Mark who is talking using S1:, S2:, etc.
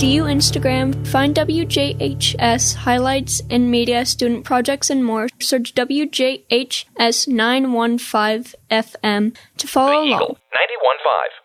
S1: DU Instagram, find WJHS highlights and media, student projects, and more. Search WJHS 915 FM to follow along.
S2: Eagle 91.5.